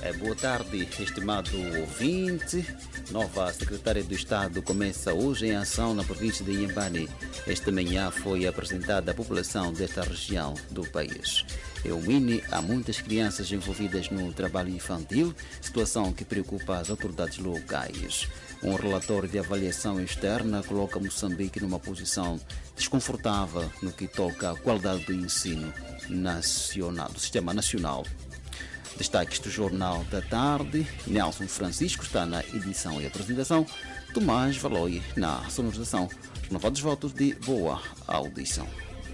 Boa tarde, estimado ouvinte. Nova secretária do Estado começa hoje em ação na província de Inhambane. Esta manhã foi apresentada à população desta região do país. Em Umini, há muitas crianças envolvidas no trabalho infantil, situação que preocupa as autoridades locais. Um relatório de avaliação externa coloca Moçambique numa posição desconfortável no que toca à qualidade do ensino nacional, do sistema nacional. Destaques do Jornal da Tarde. Nelson Francisco está na edição e apresentação. Tomás Valoi na sonorização. Renovados votos de boa audição.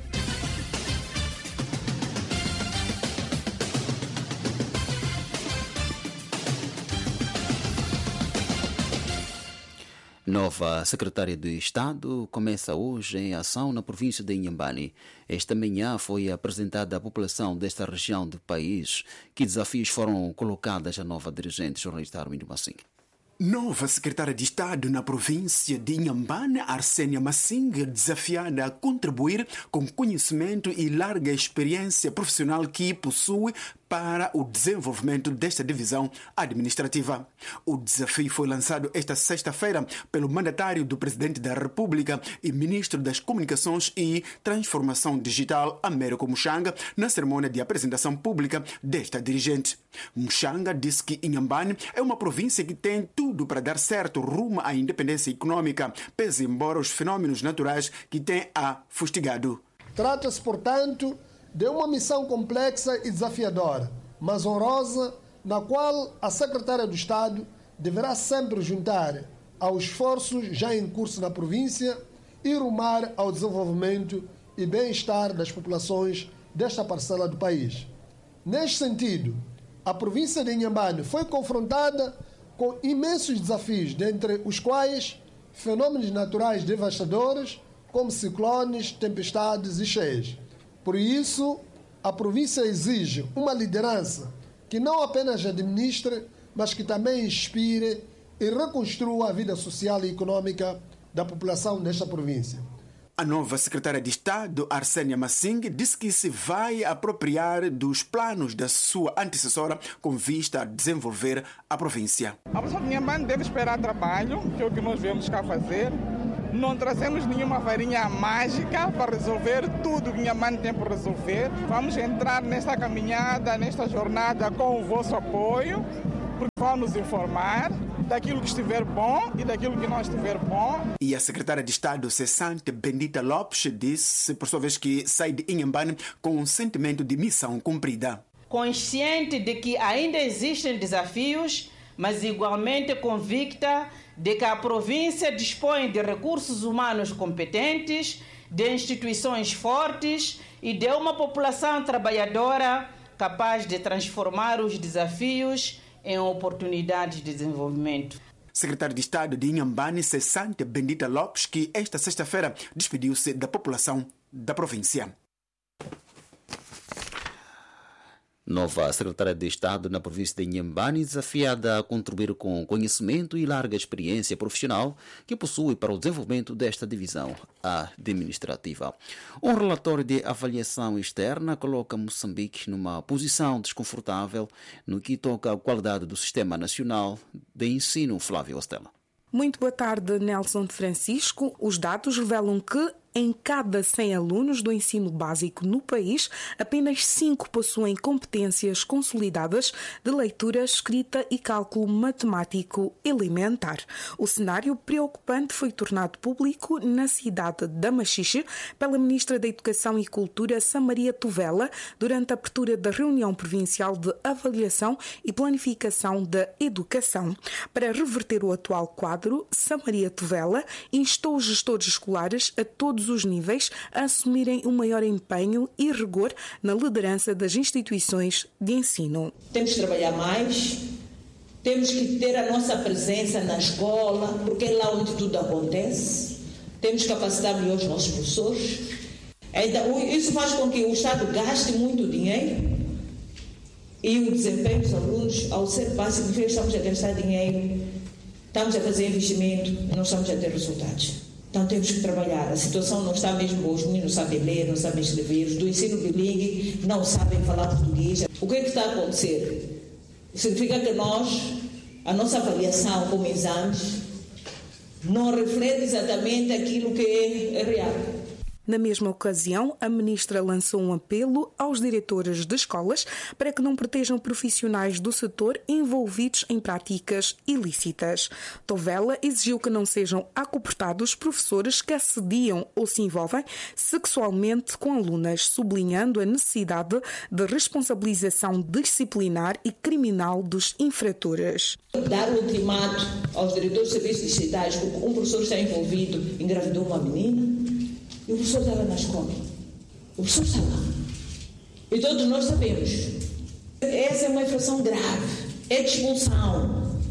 Nova secretária do Estado começa hoje em ação na província de Inhambane. Esta manhã foi apresentada à população desta região do país. Que desafios foram colocados à nova dirigente, jornalista Armindo Massing? Nova secretária de Estado na província de Inhambane, Arsênia Massing, desafiada a contribuir com conhecimento e larga experiência profissional que possui para o desenvolvimento desta divisão administrativa. O desafio foi lançado esta sexta-feira pelo mandatário do Presidente da República e Ministro das Comunicações e Transformação Digital, Américo Muchanga, na cerimônia de apresentação pública desta dirigente. Muchanga disse que Inhambane é uma província que tem tudo para dar certo rumo à independência econômica, pese embora os fenômenos naturais que tem a fustigado. Trata-se, portanto, de uma missão complexa e desafiadora, mas honrosa, na qual a secretária do Estado deverá sempre juntar aos esforços já em curso na província e rumar ao desenvolvimento e bem-estar das populações desta parcela do país. Neste sentido, a província de Inhambane foi confrontada com imensos desafios, dentre os quais fenômenos naturais devastadores, como ciclones, tempestades e cheias. Por isso, a província exige uma liderança que não apenas administre, mas que também inspire e reconstrua a vida social e econômica da população desta província. A nova secretária de Estado, Arsênia Massing, disse que se vai apropriar dos planos da sua antecessora com vista a desenvolver a província. A pessoa de Inhambane deve esperar trabalho, que é o que nós viemos cá fazer. Não trazemos nenhuma varinha mágica para resolver tudo que Inhambane tem por resolver. Vamos entrar nesta caminhada, nesta jornada com o vosso apoio, porque vamos informar daquilo que estiver bom e daquilo que não estiver bom. E a secretária de Estado cessante, Bendita Lopes, disse, por sua vez, que sai de Inhambane com um sentimento de missão cumprida. Consciente de que ainda existem desafios, mas igualmente convicta de que a província dispõe de recursos humanos competentes, de instituições fortes e de uma população trabalhadora capaz de transformar os desafios em oportunidades de desenvolvimento. Secretário de Estado de Inhambane, cessante Bendita Lopes, que esta sexta-feira despediu-se da população da província. Nova secretária de Estado na província de Inhambane, desafiada a contribuir com conhecimento e larga experiência profissional que possui para o desenvolvimento desta divisão administrativa. Um relatório de avaliação externa coloca Moçambique numa posição desconfortável no que toca à qualidade do Sistema Nacional de Ensino. Flávio Ostela. Muito boa tarde, Nelson Francisco. Os dados revelam que em cada 100 alunos do ensino básico no país, apenas 5 possuem competências consolidadas de leitura, escrita e cálculo matemático elementar. O cenário preocupante foi tornado público na cidade da Machixe pela Ministra da Educação e Cultura, Samaria Tovela, durante a abertura da reunião provincial de avaliação e planificação da educação. Para reverter o atual quadro, Samaria Tovela instou os gestores escolares a todos os níveis a assumirem um maior empenho e rigor na liderança das instituições de ensino. Temos que trabalhar mais, temos que ter a nossa presença na escola, porque é lá onde tudo acontece. Temos que capacitar melhor os nossos professores. Isso faz com que o Estado gaste muito dinheiro e o desempenho dos alunos, ao ser básico, estamos a gastar dinheiro, estamos a fazer investimento, não estamos a ter resultados. Então temos que trabalhar. A situação não está mesmo boa. Os meninos não sabem ler, não sabem escrever. Os do ensino bilingue não sabem falar português. O que é que está a acontecer? Significa que a nossa avaliação como exames não reflete exatamente aquilo que é real. Na mesma ocasião, a ministra lançou um apelo aos diretores de escolas para que não protejam profissionais do setor envolvidos em práticas ilícitas. Tovela exigiu que não sejam acobertados professores que assediam ou se envolvem sexualmente com alunas, sublinhando a necessidade de responsabilização disciplinar e criminal dos infratores. Dar o ultimato aos diretores de serviços distritais porque um professor está envolvido, engravidou uma menina, e o professor estava na escola. O professor está lá. E todos nós sabemos. Essa é uma infração grave. É de expulsão.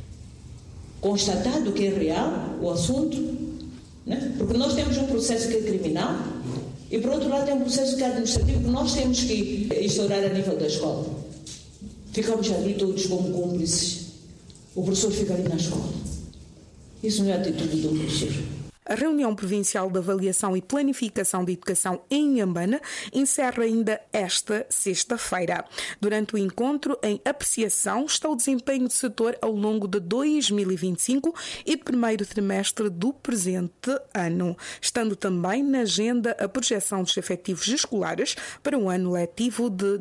Constatado que é real o assunto, né? Porque nós temos um processo que é criminal e, por outro lado, tem um processo que é administrativo que nós temos que instaurar a nível da escola. Ficamos ali todos como cúmplices. O professor fica ali na escola. Isso não é a atitude do professor. A reunião provincial de avaliação e planificação de educação em Inhambane encerra ainda esta sexta-feira. Durante o encontro, em apreciação, está o desempenho do setor ao longo de 2025 e do primeiro trimestre do presente ano, estando também na agenda a projeção dos efetivos escolares para o ano letivo de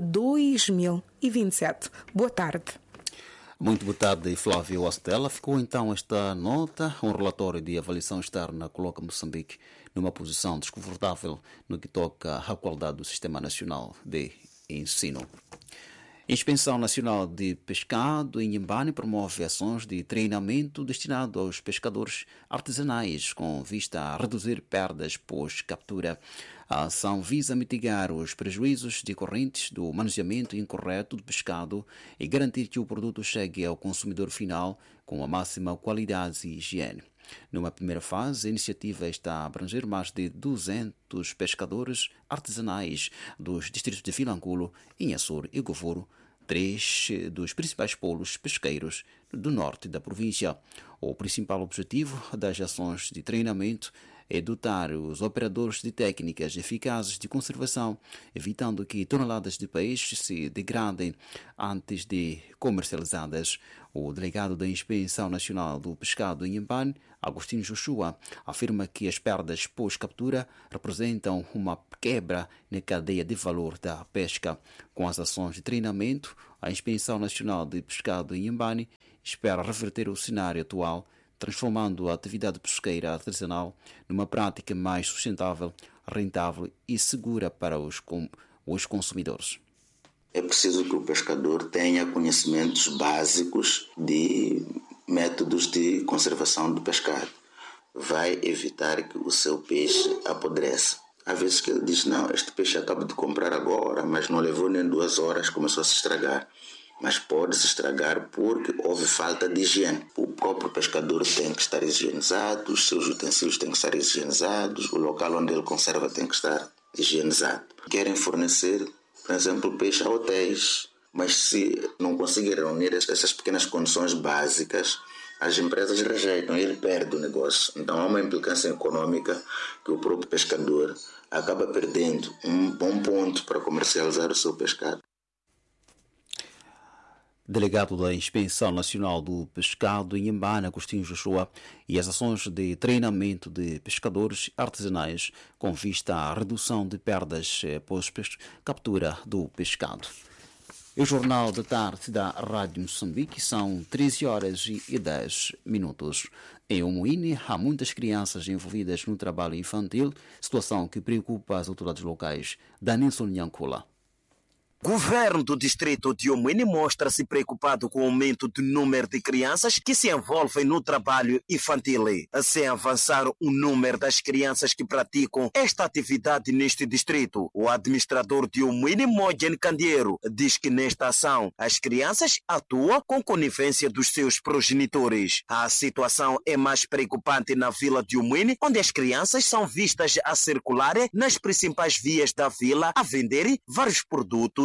2027. Boa tarde. Muito boa tarde, Flávio Ostela. Ficou então esta nota. Um relatório de avaliação externa coloca Moçambique numa posição desconfortável no que toca à qualidade do Sistema Nacional de Ensino. A Inspeção Nacional de Pescado em Inhambane promove ações de treinamento destinado aos pescadores artesanais com vista a reduzir perdas pós-captura. A ação visa mitigar os prejuízos decorrentes do manuseamento incorreto do pescado e garantir que o produto chegue ao consumidor final com a máxima qualidade e higiene. Numa primeira fase, a iniciativa está a abranger mais de 200 pescadores artesanais dos distritos de Vilanculo, Inhassur e Govoro, 3 dos principais polos pesqueiros do norte da província. O principal objetivo das ações de treinamento é dotar os operadores de técnicas eficazes de conservação, evitando que toneladas de peixe se degradem antes de comercializadas. O delegado da Inspeção Nacional do Pescado em Inhambane, Agostinho Joshua, afirma que as perdas pós-captura representam uma quebra na cadeia de valor da pesca. Com as ações de treinamento, a Inspeção Nacional de Pescado em Inhambane espera reverter o cenário atual, transformando a atividade pesqueira artesanal numa prática mais sustentável, rentável e segura para os consumidores. É preciso que o pescador tenha conhecimentos básicos de métodos de conservação do pescado. Vai evitar que o seu peixe apodreça. Há vezes que ele diz, não, este peixe acabo de comprar agora, mas não levou nem 2 horas, começou a se estragar. Mas pode se estragar porque houve falta de higiene. O próprio pescador tem que estar higienizado, os seus utensílios têm que estar higienizados, o local onde ele conserva tem que estar higienizado. Querem fornecer, por exemplo, peixe a hotéis, mas se não conseguirem reunir essas pequenas condições básicas, as empresas rejeitam e ele perde o negócio. Então há uma implicância econômica que o próprio pescador acaba perdendo um bom ponto para comercializar o seu pescado. Delegado da Inspeção Nacional do Pescado em Inhambane, Agostinho Joshua, e as ações de treinamento de pescadores artesanais com vista à redução de perdas pós-captura do pescado. O Jornal da Tarde da Rádio Moçambique são 13h10. Em Omoine, há muitas crianças envolvidas no trabalho infantil, situação que preocupa as autoridades locais. Danilson Nhankula. Governo do distrito de Omoine mostra-se preocupado com o aumento do número de crianças que se envolvem no trabalho infantil. Sem avançar o número das crianças que praticam esta atividade neste distrito, o administrador de Omoine, Mogen Candeiro, diz que nesta ação as crianças atuam com conivência dos seus progenitores. A situação é mais preocupante na vila de Omoine, onde as crianças são vistas a circular nas principais vias da vila a vender vários produtos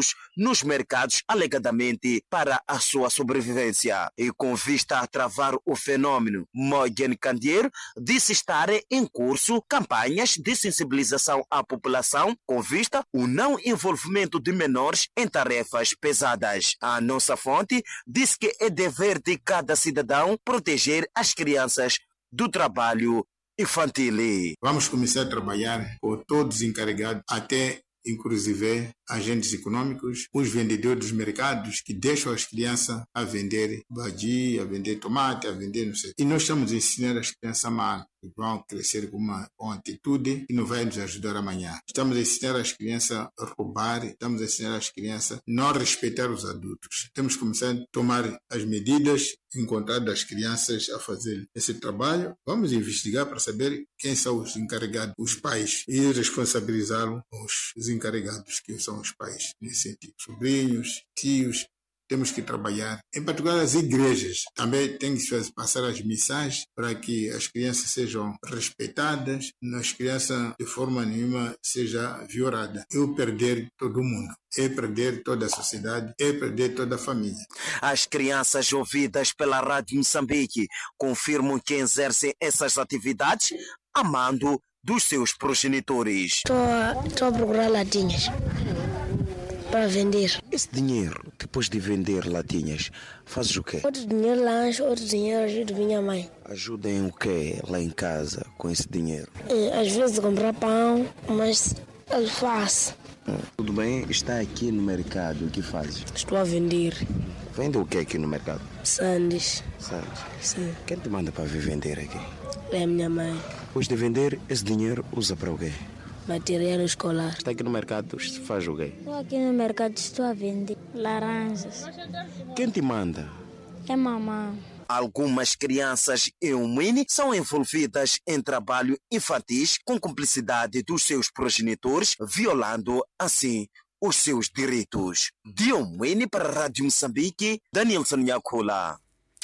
produtos nos mercados, alegadamente para a sua sobrevivência. E com vista a travar o fenômeno, Morgan Candeiro disse estar em curso campanhas de sensibilização à população com vista ao não envolvimento de menores em tarefas pesadas. A nossa fonte diz que é dever de cada cidadão proteger as crianças do trabalho infantil. Vamos começar a trabalhar com todos os encarregados, até inclusive agentes econômicos, os vendedores dos mercados que deixam as crianças a vender badi, a vender tomate, a vender não sei. E nós estamos a ensinar as crianças mal, que vão crescer com uma atitude que não vai nos ajudar amanhã. Estamos a ensinar as crianças a roubar, estamos a ensinar as crianças a não respeitar os adultos. Temos que começar a tomar as medidas, encontrar das crianças a fazer esse trabalho. Vamos investigar para saber quem são os encarregados, os pais, e responsabilizar os encarregados, que são os pais, nesse sentido. Sobrinhos, tios, temos que trabalhar. Em particular, as igrejas também têm que passar as mensagens para que as crianças sejam respeitadas, as crianças de forma nenhuma sejam violadas. Eu perder todo mundo, é perder toda a sociedade, é perder toda a família. As crianças ouvidas pela Rádio Moçambique confirmam que exercem essas atividades a mando dos seus progenitores. Estou a procurar latinhas para vender. Esse dinheiro, depois de vender latinhas, fazes o quê? Outro dinheiro lanche, outro dinheiro ajudo minha mãe. Ajuda em o quê lá em casa com esse dinheiro? Às vezes comprar pão, mas eu faço. Tudo bem, está aqui no mercado, o que fazes? Estou a vender. Vende o que aqui no mercado? Sandes. Sandes? Sim. Quem te manda para vir vender aqui? É a minha mãe. Depois de vender, esse dinheiro usa para o quê? Material escolar. Está aqui no mercado, faz o quê? Estou aqui no mercado, estou a vender laranjas. Quem te manda? É mamãe. Algumas crianças em Umwini são envolvidas em trabalho infantis com cumplicidade dos seus progenitores, violando assim os seus direitos. De Umwini para a Rádio Moçambique, Danielson Nhakula.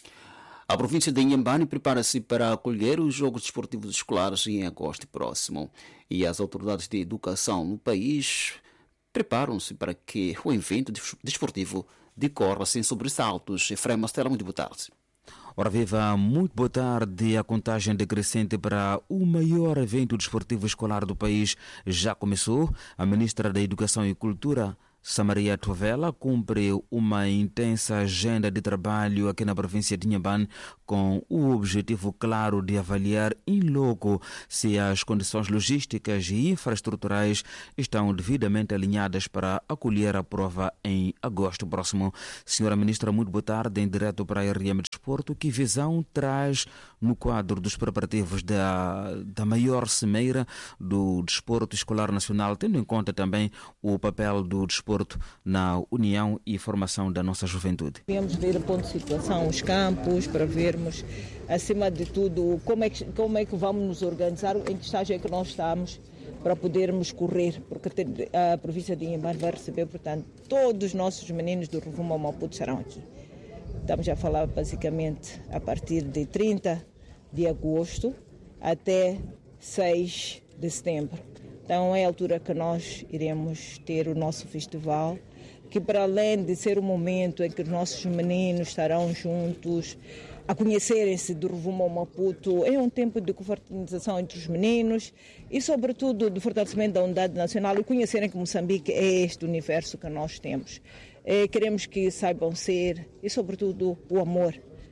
A província de Inhambane prepara-se para acolher os Jogos Desportivos Escolares em agosto próximo. E as autoridades de educação no país preparam-se para que o evento desportivo decorra sem sobressaltos. Efraim Mastela, muito boa tarde. Ora viva, muito boa tarde. A contagem decrescente para o maior evento desportivo escolar do país já começou. A ministra da Educação e Cultura, Samaria Tovela, cumpre uma intensa agenda de trabalho aqui na província de Inhambane com o objetivo claro de avaliar in loco se as condições logísticas e infraestruturais estão devidamente alinhadas para acolher a prova em agosto próximo. Senhora Ministra, muito boa tarde. Em direto para a RM Desporto, que visão traz no quadro dos preparativos da maior cimeira do desporto escolar nacional, tendo em conta também o papel do desporto na união e formação da nossa juventude? Viemos ver o ponto de situação, os campos, para vermos, acima de tudo, como é que vamos nos organizar, em que estágio é que nós estamos, para podermos correr, porque a província de Inhambane vai receber, portanto, todos os nossos meninos do Rovuma ao Maputo estarão aqui. Estamos a falar basicamente a partir de 30 de agosto até 6 de setembro. Então é a altura que nós iremos ter o nosso festival, que para além de ser um momento em que os nossos meninos estarão juntos, a conhecerem-se do Rovuma ao Maputo, é um tempo de confraternização entre os meninos e sobretudo de fortalecimento da unidade nacional e conhecerem que Moçambique é este universo que nós temos. Queremos que saibam ser e sobretudo o amor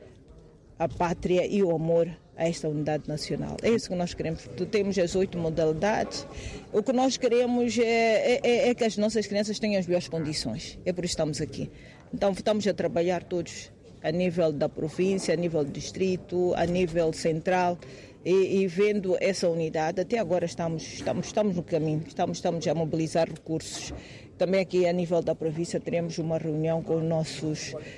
à pátria e o amor a esta unidade nacional. É isso que nós queremos. Temos as 8 modalidades. O que nós queremos é que as nossas crianças tenham as melhores condições. É por isso que estamos aqui. Então estamos a trabalhar todos a nível da província, a nível do distrito, a nível central e vendo essa unidade. Até agora estamos no caminho, estamos a mobilizar recursos. Também aqui a nível da província teremos uma reunião com o nosso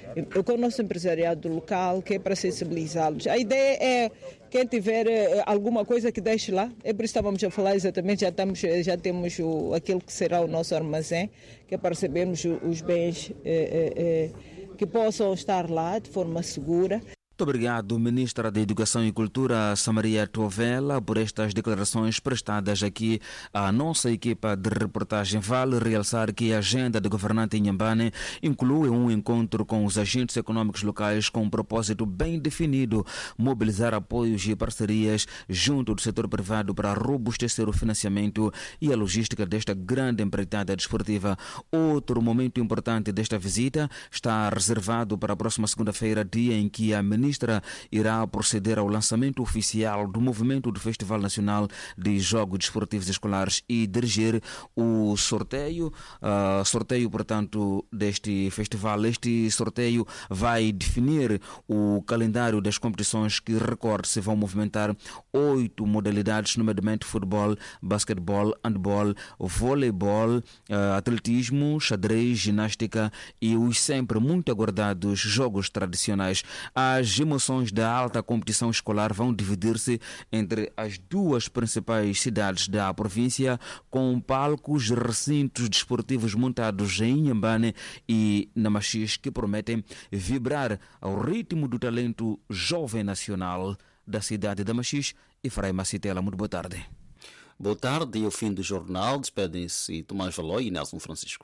empresariado local, que é para sensibilizá-los. A ideia é quem tiver alguma coisa que deixe lá, é por isso que estávamos a falar exatamente, já temos aquilo que será o nosso armazém, que é para recebermos os bens que possam estar lá de forma segura. Muito obrigado, Ministra da Educação e Cultura, Samaria Tovela, por estas declarações prestadas aqui à nossa equipa de reportagem. Vale realçar que a agenda do governante Inhambane inclui um encontro com os agentes econômicos locais com um propósito bem definido: mobilizar apoios e parcerias junto do setor privado para robustecer o financiamento e a logística desta grande empreitada desportiva. Outro momento importante desta visita está reservado para a próxima segunda-feira, dia em que a ministra irá proceder ao lançamento oficial do movimento do Festival Nacional de Jogos Desportivos Escolares e dirigir o sorteio, portanto, deste festival. Este sorteio vai definir o calendário das competições que, recorde-se, vão movimentar 8 modalidades, nomeadamente futebol, basquetebol, handball, voleibol, atletismo, xadrez, ginástica e os sempre muito aguardados jogos tradicionais. As emoções da alta competição escolar vão dividir-se entre as duas principais cidades da província, com palcos, recintos desportivos montados em Inhambane e Namaxis, que prometem vibrar ao ritmo do talento jovem nacional da cidade de Namaxis. E Frei Macitela, muito boa tarde. Boa tarde, e ao fim do jornal despedem-se Tomás Valói e Nelson Francisco.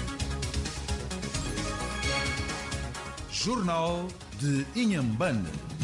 Jornal de Inhambane.